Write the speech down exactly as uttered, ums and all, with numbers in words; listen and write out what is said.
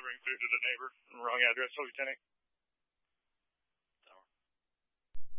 delivering food to the neighbor. Wrong address, Lieutenant.